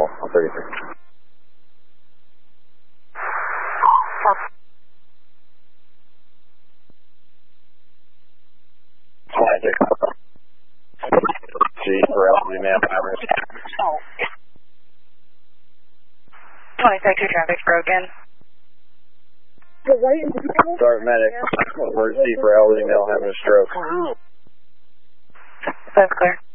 call on 33. G for elderly male having a stroke. 22 traffic broken. Start medic. Emergency for elderly male having a stroke. That's clear.